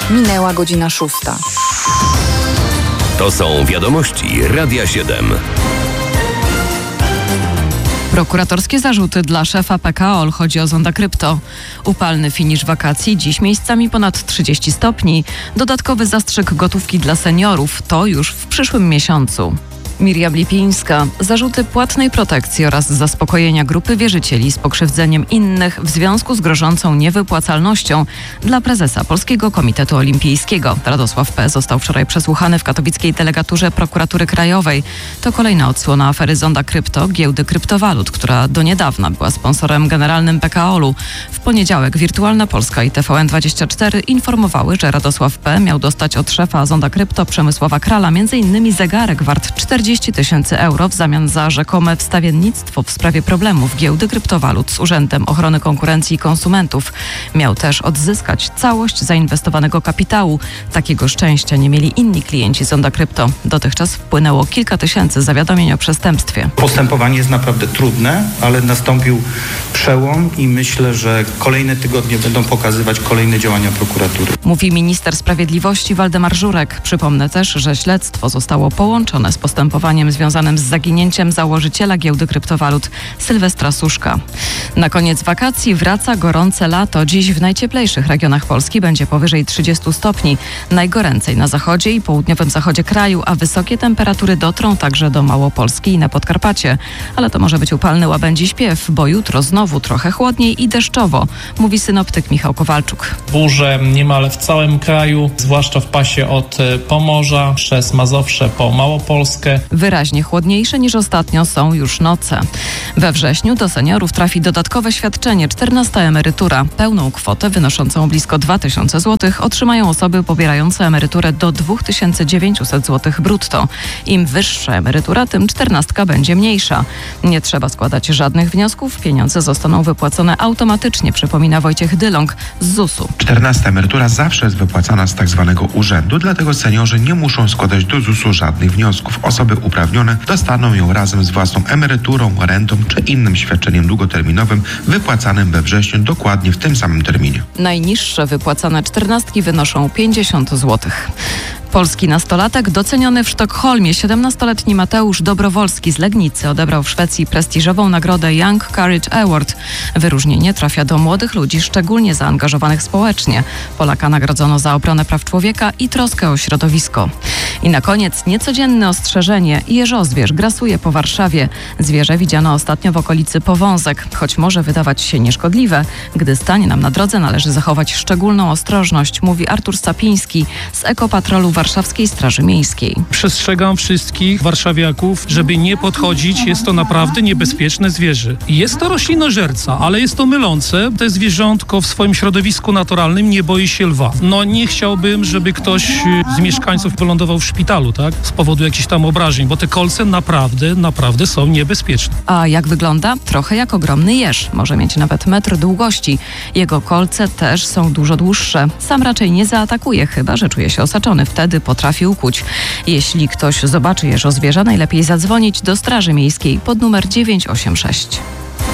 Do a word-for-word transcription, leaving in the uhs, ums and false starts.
Minęła godzina szósta. To są wiadomości Radia siedem. Prokuratorskie zarzuty dla szefa P K O L. Chodzi o Zonda Krypto. Upalny finisz wakacji, dziś miejscami ponad trzydzieści stopni. Dodatkowy zastrzyk gotówki dla seniorów. To już w przyszłym miesiącu. Miriam Lipińska. Zarzuty płatnej protekcji oraz zaspokojenia grupy wierzycieli z pokrzywdzeniem innych w związku z grożącą niewypłacalnością dla prezesa Polskiego Komitetu Olimpijskiego. Radosław P. został wczoraj przesłuchany w katowickiej delegaturze Prokuratury Krajowej. To kolejna odsłona afery Zonda Krypto, giełdy kryptowalut, która do niedawna była sponsorem generalnym P K O L-u. W poniedziałek Wirtualna Polska i T V N dwadzieścia cztery informowały, że Radosław P. miał dostać od szefa Zonda Krypto Przemysława Krala między innymi zegarek wart czterdzieści tysięcy euro w zamian za rzekome wstawiennictwo w sprawie problemów giełdy kryptowalut z Urzędem Ochrony Konkurencji i Konsumentów. Miał też odzyskać całość zainwestowanego kapitału. Takiego szczęścia nie mieli inni klienci Zonda Krypto. Dotychczas wpłynęło kilka tysięcy zawiadomień o przestępstwie. Postępowanie jest naprawdę trudne, ale nastąpił przełom i myślę, że kolejne tygodnie będą pokazywać kolejne działania prokuratury. Mówi minister sprawiedliwości Waldemar Żurek. Przypomnę też, że śledztwo zostało połączone z postępowaniem związanym z zaginięciem założyciela giełdy kryptowalut Sylwestra Suszka. Na koniec wakacji wraca gorące lato. Dziś w najcieplejszych regionach Polski będzie powyżej trzydziestu stopni. Najgoręcej na zachodzie i południowym zachodzie kraju, a wysokie temperatury dotrą także do Małopolski i na Podkarpacie. Ale to może być upalny łabędzi śpiew, bo jutro znowu trochę chłodniej i deszczowo, mówi synoptyk Michał Kowalczuk. Burze niemal w całym kraju, zwłaszcza w pasie od Pomorza przez Mazowsze po Małopolskę. Wyraźnie chłodniejsze niż ostatnio są już noce. We wrześniu do seniorów trafi dodatkowe świadczenie, czternasta emerytura. Pełną kwotę wynoszącą blisko dwa tysiące złotych otrzymają osoby pobierające emeryturę do dwa tysiące dziewięćset złotych brutto. Im wyższa emerytura, tym czternastka będzie mniejsza. Nie trzeba składać żadnych wniosków, pieniądze zostaną wypłacone automatycznie, przypomina Wojciech Dylong z zusu. czternasta emerytura zawsze jest wypłacana z tak zwanego urzędu, dlatego seniorzy nie muszą składać do zusu żadnych wniosków. Osoby uprawnione dostaną ją razem z własną emeryturą, rentą czy innym świadczeniem długoterminowym wypłacanym we wrześniu dokładnie w tym samym terminie. Najniższe wypłacane czternastki wynoszą pięćdziesiąt złotych. Polski nastolatek doceniony w Sztokholmie. siedemnastoletni Mateusz Dobrowolski z Legnicy odebrał w Szwecji prestiżową nagrodę Young Courage Award. Wyróżnienie trafia do młodych ludzi szczególnie zaangażowanych społecznie. Polaka nagrodzono za obronę praw człowieka i troskę o środowisko. I na koniec niecodzienne ostrzeżenie. Jeżozwierz grasuje po Warszawie. Zwierzę widziano ostatnio w okolicy Powązek. Choć może wydawać się nieszkodliwe, gdy stanie nam na drodze, należy zachować szczególną ostrożność, mówi Artur Sapiński z Ekopatrolu Warszawskiej Straży Miejskiej. Przestrzegam wszystkich warszawiaków, żeby nie podchodzić. Jest to naprawdę niebezpieczne zwierzę. Jest to roślinożerca, ale jest to mylące. To zwierzątko w swoim środowisku naturalnym nie boi się lwa. No nie chciałbym, żeby ktoś z mieszkańców wylądował w szpitalu, tak? Z powodu jakichś tam obrażeń, bo te kolce naprawdę, naprawdę są niebezpieczne. A jak wygląda? Trochę jak ogromny jeż. Może mieć nawet metr długości. Jego kolce też są dużo dłuższe. Sam raczej nie zaatakuje, chyba że czuje się osaczony. Wtedy potrafi ukuć. Jeśli ktoś zobaczy jeżozwierza, najlepiej zadzwonić do Straży Miejskiej pod numer dziewięć osiem sześć.